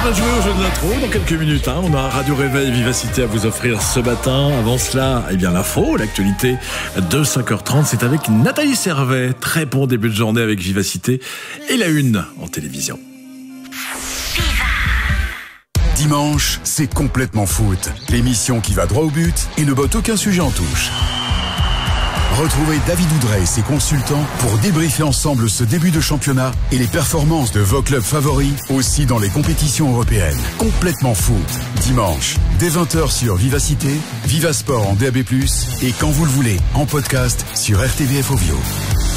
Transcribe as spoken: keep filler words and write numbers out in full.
va jouer au jeu de l'intro dans quelques minutes. Hein. On a un Radio Réveil Vivacité à vous offrir ce matin. Avant cela, eh bien l'info, l'actualité de cinq heures trente, c'est avec Nathalie Servet. Très bon début de journée avec Vivacité et la une en télévision. Dimanche, c'est complètement foot. L'émission qui va droit au but et ne botte aucun sujet en touche. Retrouvez David Oudrey et ses consultants pour débriefer ensemble ce début de championnat et les performances de vos clubs favoris, aussi dans les compétitions européennes. Complètement foot. Dimanche, dès vingt heures sur Vivacité, Vivasport en D A B plus, et quand vous le voulez, en podcast sur R T V F Ovio.